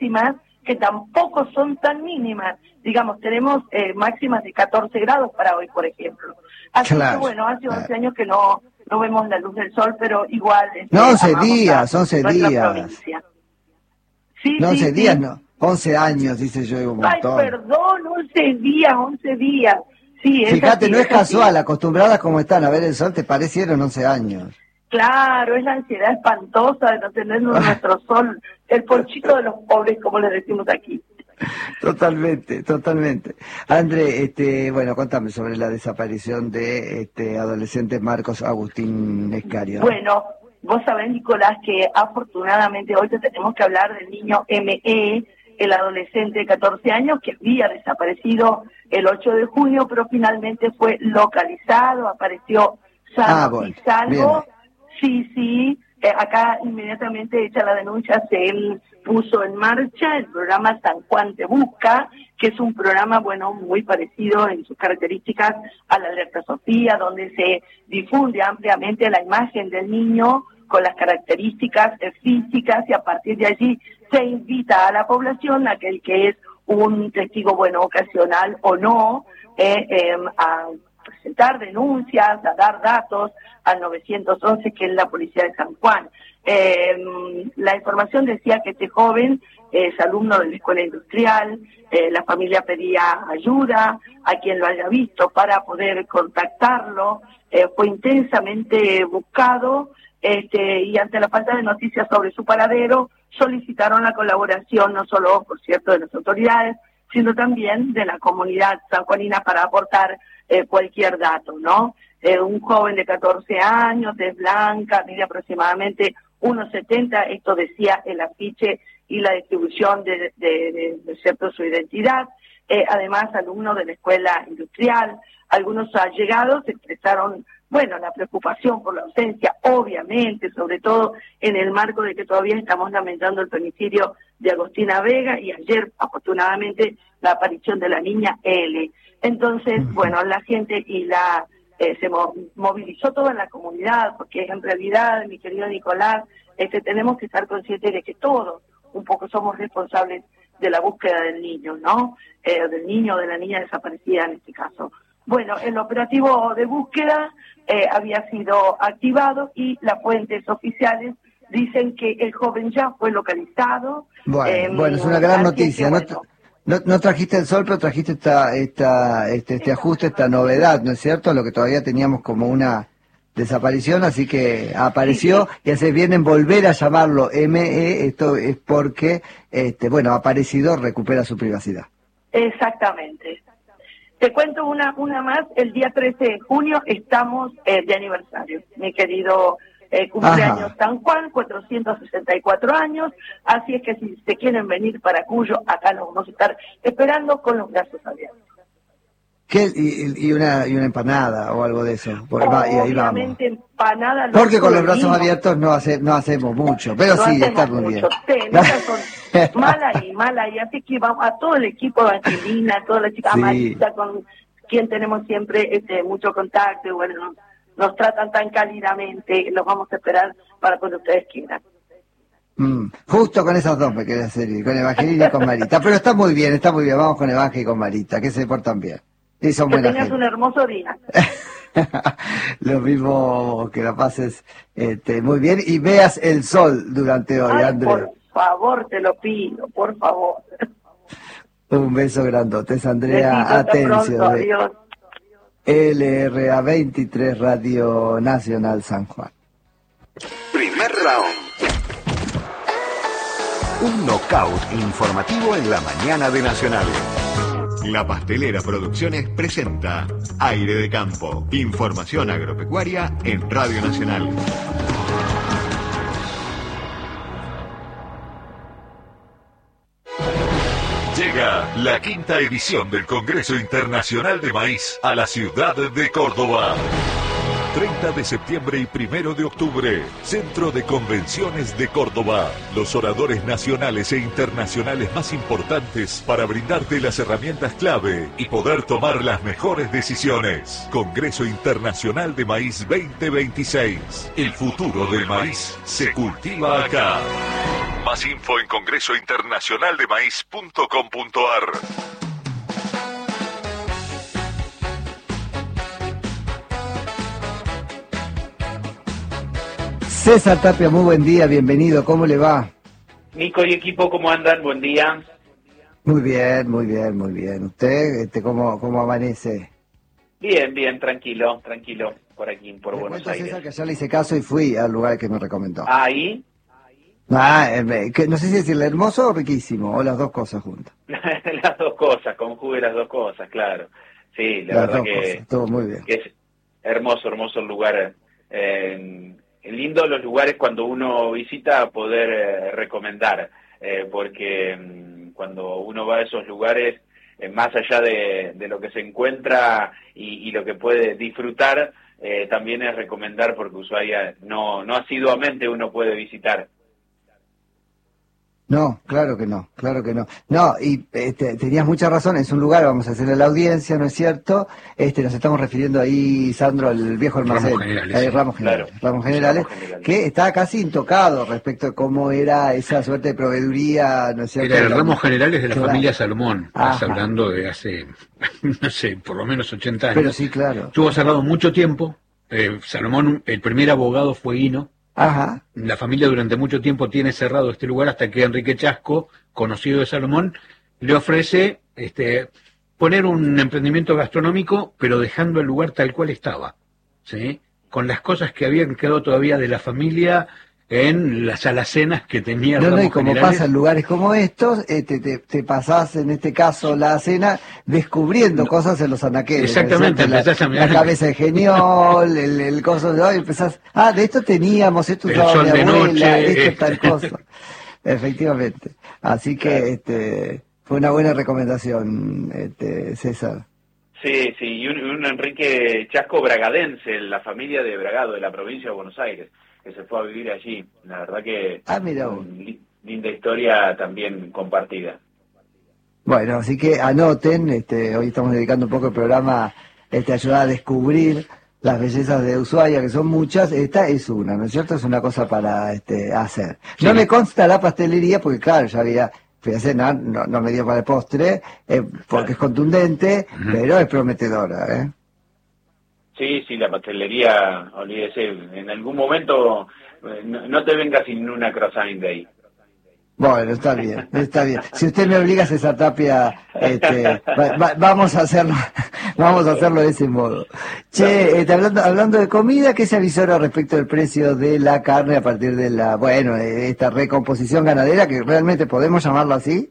máximas que tampoco son tan mínimas. Digamos, tenemos máximas de 14 grados para hoy, por ejemplo. Así que bueno, hace 11 años que no vemos la luz del sol, pero igual... No, 11 días, 11 días. Provincia. Sí, no, 11 días sí. no, 11 años, dice yo, un montón. Ay, perdón, 11 días. Sí, fíjate, así, no es casual, acostumbradas como están a ver el sol, te parecieron 11 años. Claro, es la ansiedad espantosa de no tener nuestro sol, el ponchito de los pobres, como les decimos aquí. Totalmente. André, bueno, contame sobre la desaparición de adolescente Marcos Agustín Escario. Bueno, vos sabés, Nicolás, que afortunadamente hoy te tenemos que hablar del niño M.E., el adolescente de 14 años que había desaparecido el 8 de junio, pero finalmente fue localizado, apareció sano y salvo. Bien. Sí, acá inmediatamente hecha la denuncia se puso en marcha el programa San Juan Te Busca, que es un programa, bueno, muy parecido en sus características a la Alerta Sofía, donde se difunde ampliamente la imagen del niño con las características físicas, y a partir de allí se invita a la población, aquel que es un testigo, bueno, ocasional o no, a presentar denuncias, a dar datos al 911, que es la policía de San Juan. La información decía que este joven es alumno de la escuela industrial, la familia pedía ayuda a quien lo haya visto para poder contactarlo, fue intensamente buscado, y ante la falta de noticias sobre su paradero, solicitaron la colaboración no solo, por cierto, de las autoridades, sino también de la comunidad sanjuanina para aportar cualquier dato, ¿no? Un joven de 14 años, de blanca, mide aproximadamente 1,70, esto decía el afiche y la distribución de cierto su identidad, además alumno de la escuela industrial. Algunos allegados expresaron, bueno, la preocupación por la ausencia, obviamente, sobre todo en el marco de que todavía estamos lamentando el femicidio de Agostina Vega y ayer, afortunadamente, la aparición de la niña L. Entonces, bueno, la gente y se movilizó toda la comunidad, porque en realidad, mi querido Nicolás, tenemos que estar conscientes de que todos un poco somos responsables de la búsqueda del niño, ¿no? Del niño o de la niña desaparecida en este caso. Bueno, el operativo de búsqueda había sido activado y las fuentes oficiales dicen que el joven ya fue localizado. Bueno, es una gran noticia. No trajiste el sol, pero trajiste este ajuste, esta novedad, ¿no es cierto? Lo que todavía teníamos como una desaparición, así que apareció, y hace bien en volver a llamarlo ME, esto es porque, bueno, ha aparecido, recupera su privacidad. Exactamente. Te cuento una más, el día 13 de junio estamos de aniversario, mi querido cumpleaños San Juan, 464 años, así es que si se quieren venir para Cuyo, acá nos vamos a estar esperando con los brazos abiertos. ¿Qué? ¿Y una empanada o algo de eso? Y ahí vamos. Empanada. Porque con los brazos abiertos no hacemos mucho, pero no sí, está muy bien. Mal ahí, así que vamos a todo el equipo de Angelina, a toda la chica Marita, con quien tenemos siempre mucho contacto, y bueno, nos tratan tan cálidamente, los vamos a esperar para cuando ustedes quieran. Justo con esos dos me quería hacer, con Evangelina y con Marita, pero está muy bien, vamos con Evangelina y con Marita, que se portan bien. Y son que buena tengas gente. Un hermoso día. Lo mismo, que la pases muy bien y veas el sol durante hoy, André. Por favor, te lo pido, por favor. Un beso grandote, es Andrea Atencio de LRA 23 Radio Nacional San Juan. Primer round. Un knockout informativo en la mañana de Nacional. La Pastelera Producciones presenta Aire de Campo. Información agropecuaria en Radio Nacional. Llega la 5ª edición del Congreso Internacional de Maíz a la ciudad de Córdoba. 30 de septiembre y 1 de octubre, Centro de Convenciones de Córdoba. Los oradores nacionales e internacionales más importantes para brindarte las herramientas clave y poder tomar las mejores decisiones. Congreso Internacional de Maíz 2026. El futuro del maíz se cultiva acá. Más info en congresointernacionaldemaíz.com.ar. César Tapia, muy buen día, bienvenido, ¿cómo le va? Nico y equipo, ¿cómo andan? Buen día. Muy bien, muy bien, muy bien. ¿Usted cómo amanece? Bien, tranquilo, por aquí, por Le Buenos cuento a Aires. César que ayer le hice caso y fui al lugar que me recomendó. Ahí, Que no sé si decirle hermoso o riquísimo, o las dos cosas juntas. las dos cosas, conjugue las dos cosas, claro. Sí, la Las verdad dos cosas, estuvo muy bien. que es hermoso el lugar. Lindo los lugares cuando uno visita poder recomendar, porque cuando uno va a esos lugares, más allá de lo que se encuentra y lo que puede disfrutar, también es recomendar porque Ushuaia no asiduamente uno puede visitar. No, claro que no, claro que no. No, y tenías mucha razón, es un lugar, vamos a hacerle a la audiencia, ¿no es cierto? Nos estamos refiriendo ahí, Sandro, al viejo almacén. Ramos Generales. Ramos Generales, Claro. Ramos Generales, Ramos Generales. que estaba casi intocado respecto a cómo era esa suerte de proveeduría, ¿no es cierto? Era el Ramos Generales de la Claro. familia Salomón. Estás Ajá. hablando de hace, no sé, por lo menos 80 años. Pero sí, claro. Estuvo cerrado mucho tiempo. Salomón, el primer abogado fue Hino. Ajá. La familia durante mucho tiempo tiene cerrado este lugar hasta que Enrique Chasco, conocido de Salomón, le ofrece poner un emprendimiento gastronómico, pero dejando el lugar tal cual estaba, ¿sí? Con las cosas que habían quedado todavía de la familia en las alacenas que tenía No, Ramos y como Generales. pasa en lugares como estos, te pasás, en este caso, la cena, descubriendo cosas en los anaqueles. Exactamente, ¿no es cierto? empezás a la mirar. cabeza de geniol, el coso de hoy, empezás, de esto teníamos, esto El usaba sol mi de abuela, noche, esto tal cosa. Efectivamente. Así que fue una buena recomendación, César. Sí, y un Enrique Chasco bragadense, la familia de Bragado, de la provincia de Buenos Aires, que se fue a vivir allí. La verdad que Mira vos. linda historia también compartida. Bueno, así que anoten, hoy estamos dedicando un poco el programa a ayudar a descubrir las bellezas de Ushuaia, que son muchas. Esta es una, ¿no es cierto? Es una cosa para hacer. Sí. No me consta la pastelería, porque claro, fui a cenar, no me dio para el postre, porque es contundente, pero es prometedora, ¿eh? Sí, la pastelería, olvídese, en algún momento no te vengas sin una croissant de ahí. Bueno, está bien, está bien. Si usted me obliga, César Tapia, vamos a hacerlo de ese modo. Che, hablando de comida, ¿qué se avisora respecto del precio de la carne a partir de esta recomposición ganadera, que realmente podemos llamarlo así?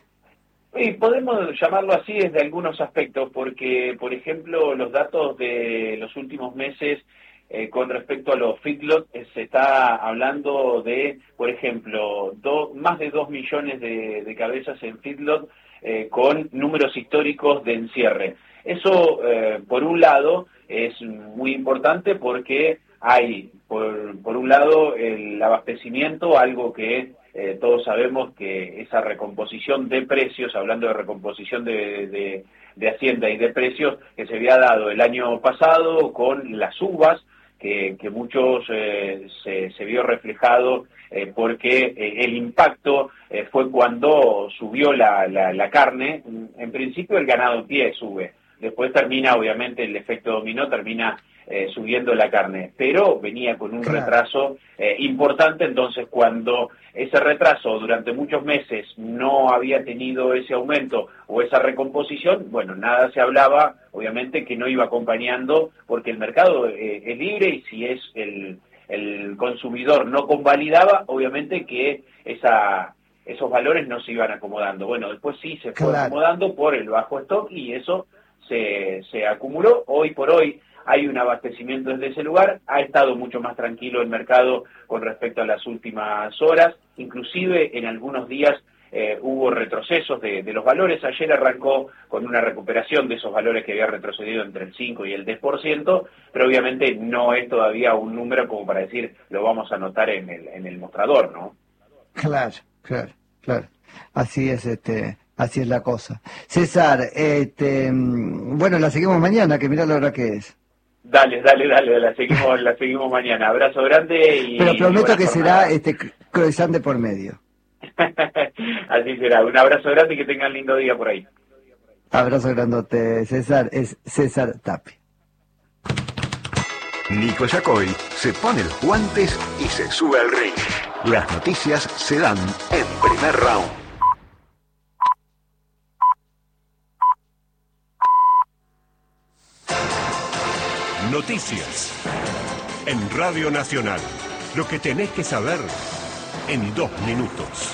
Y podemos llamarlo así desde algunos aspectos, porque, por ejemplo, los datos de los últimos meses con respecto a los feedlots, se está hablando de, por ejemplo, más de 2 millones de cabezas en feedlot con números históricos de encierre. Eso, por un lado, es muy importante porque hay, por un lado, el abastecimiento, algo que todos sabemos que esa recomposición de precios, hablando de recomposición de Hacienda y de precios, que se había dado el año pasado con las uvas, que muchos se vio reflejado porque el impacto fue cuando subió la carne. En principio el ganado en pie sube, después termina, obviamente, el efecto dominó, termina subiendo la carne, pero venía con un retraso importante. Entonces, cuando ese retraso durante muchos meses no había tenido ese aumento o esa recomposición, bueno, nada se hablaba, obviamente, que no iba acompañando, porque el mercado es libre, y si es el consumidor no convalidaba, obviamente que esos valores no se iban acomodando. Bueno, después sí se fue acomodando por el bajo stock, y eso se acumuló. Hoy por hoy hay un abastecimiento desde ese lugar, ha estado mucho más tranquilo el mercado con respecto a las últimas horas, inclusive en algunos días hubo retrocesos de los valores. Ayer arrancó con una recuperación de esos valores que había retrocedido entre el 5 y el 10%, pero obviamente no es todavía un número como para decir lo vamos a notar en el mostrador, ¿no? Claro. Así es la cosa. César, bueno, la seguimos mañana, que mira la hora que es. Dale, la seguimos mañana. Abrazo grande y... Pero prometo buena que jornada. será croissant de por medio. Así será. Un abrazo grande y que tengan lindo día por ahí. Abrazo grandote, César. Es César Tapia. Nico Yacoy se pone los guantes y se sube al ring. Las noticias se dan en primer round. Noticias en Radio Nacional. Lo que tenés que saber en 2 minutos.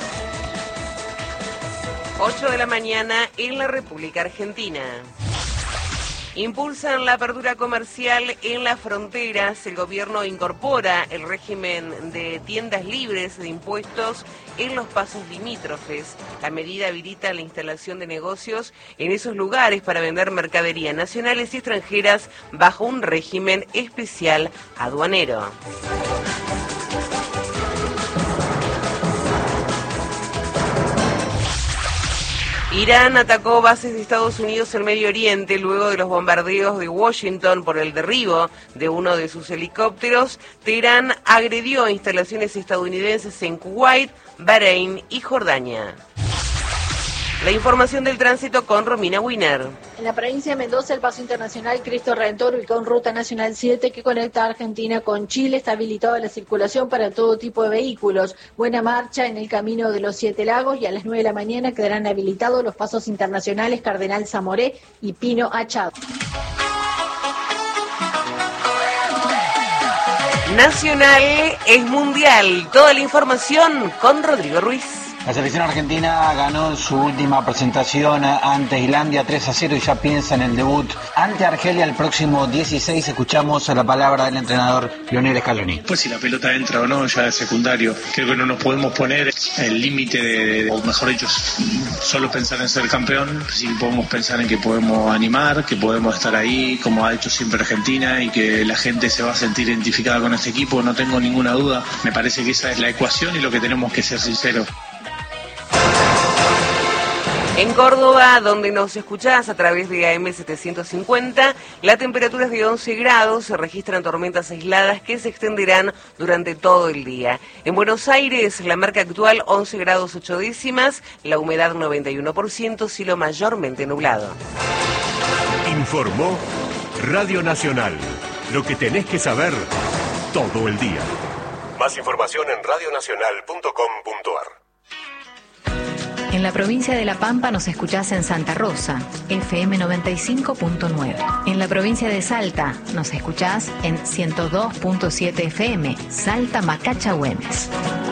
8 de la mañana en la República Argentina. Impulsan la apertura comercial en las fronteras. El gobierno incorpora el régimen de tiendas libres de impuestos en los pasos limítrofes. La medida habilita la instalación de negocios en esos lugares para vender mercadería nacionales y extranjeras bajo un régimen especial aduanero. Irán atacó bases de Estados Unidos en Medio Oriente luego de los bombardeos de Washington por el derribo de uno de sus helicópteros. Teherán agredió instalaciones estadounidenses en Kuwait, Bahrein y Jordania. La información del tránsito con Romina Winer. En la provincia de Mendoza, el paso internacional Cristo Redentor, ubicado en Ruta Nacional 7, que conecta a Argentina con Chile, está habilitado a la circulación para todo tipo de vehículos. Buena marcha en el camino de los 7 Lagos y a las 9 de la mañana quedarán habilitados los pasos internacionales Cardenal Zamoré y Pino Achado. Nacional es mundial. Toda la información con Rodrigo Ruiz. La selección argentina ganó su última presentación ante Islandia 3-0 y ya piensa en el debut ante Argelia el próximo 16. Escuchamos la palabra del entrenador Lionel Scaloni. Pues si la pelota entra o no, ya es secundario. Creo que no nos podemos poner el límite o mejor dicho, solo pensar en ser campeón. Sí podemos pensar en que podemos animar, que podemos estar ahí, como ha hecho siempre Argentina, y que la gente se va a sentir identificada con este equipo, no tengo ninguna duda. Me parece que esa es la ecuación y lo que tenemos que ser sinceros. En Córdoba, donde nos escuchás a través de AM 750, la temperatura es de 11 grados, se registran tormentas aisladas que se extenderán durante todo el día. En Buenos Aires, la marca actual 11 grados 8 décimas, la humedad 91%, cielo mayormente nublado. Informó Radio Nacional. Lo que tenés que saber todo el día. Más información en radionacional.com.ar. En la provincia de La Pampa nos escuchás en Santa Rosa, FM 95.9. En la provincia de Salta nos escuchás en 102.7 FM, Salta Macacha Güemes.